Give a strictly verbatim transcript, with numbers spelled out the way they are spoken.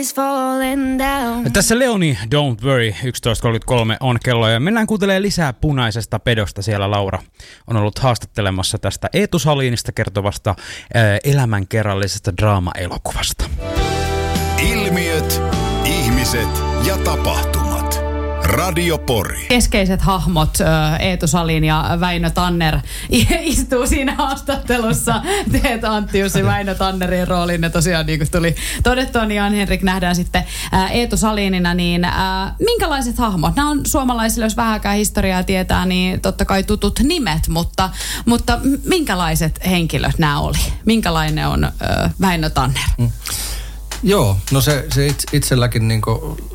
is falling down. Tässä Leoni, Don't Worry, yksitoista kolmekymmentäkolme on kello ja mennään kuuntelemaan lisää Punaisesta pedosta. Siellä Laura on ollut haastattelemassa tästä Eetu Salinista kertovasta ää, elämänkerrallisesta draama-elokuvasta. Ilmiöt, ihmiset ja tapahtumat. Radio Pori. Keskeiset hahmot, Eetu Salin ja Väinö Tanner, istuu siinä haastattelussa. Teet Antti Jussi Väinö Tannerin roolin. Ja tosiaan niin kuin tuli todettua, niin Jan-Henrik nähdään sitten Eetu Salinina. Niin minkälaiset hahmot? Nämä on suomalaisille, jos vähänkään historiaa tietää, niin totta kai tutut nimet. Mutta, mutta minkälaiset henkilöt nämä oli? Minkälainen on Väinö Tanner? Mm. Joo, no se, se itselläkin niinku